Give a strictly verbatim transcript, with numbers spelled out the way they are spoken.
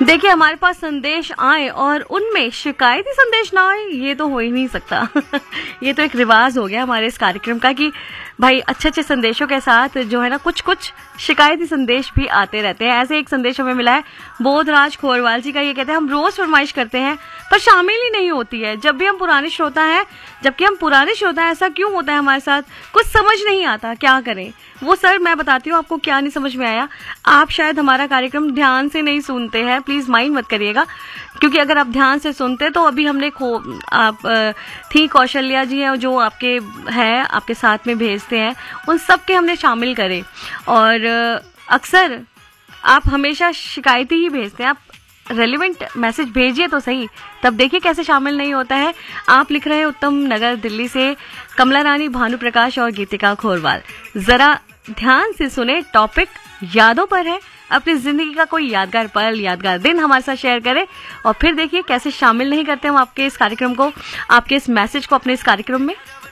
देखिए, हमारे पास संदेश आए और उनमें शिकायती संदेश ना आए, ये तो हो ही नहीं सकता। ये तो एक रिवाज हो गया हमारे इस कार्यक्रम का कि भाई अच्छे अच्छे संदेशों के साथ जो है ना कुछ कुछ शिकायती संदेश भी आते रहते हैं। ऐसे एक संदेश हमें मिला है बोधराज खोरवाल जी का। ये कहते हैं हम रोज फरमाइश करते हैं पर शामिल ही नहीं होती है। जब भी हम पुराने श्रोता हैं जबकि हम पुराने श्रोता हैं, ऐसा क्यों होता है हमारे साथ? कुछ समझ नहीं आता, क्या करें? वो सर मैं बताती हूँ आपको क्या नहीं समझ में आया। आप शायद हमारा कार्यक्रम ध्यान से नहीं सुनते हैं, प्लीज माइंड मत करिएगा, क्योंकि अगर आप ध्यान से सुनते तो अभी हमने खो आप थी कौशल्या जी हैं जो आपके हैं आपके साथ में भेजते हैं, उन सब के हमने शामिल करे। और अक्सर आप हमेशा शिकायती ही भेजते हैं, आप रेलिवेंट मैसेज भेजिए तो सही। तब देखिए कैसे शामिल नहीं होता है। आप लिख रहे हैं उत्तम नगर दिल्ली से कमला रानी, भानु प्रकाश और गीतिका खोरवाल। जरा ध्यान से सुने, टॉपिक यादों पर है। अपनी जिंदगी का कोई यादगार पल, यादगार दिन हमारे साथ शेयर करें और फिर देखिए कैसे शामिल नहीं करते हम आपके इस कार्यक्रम को, आपके इस मैसेज को अपने इस कार्यक्रम में।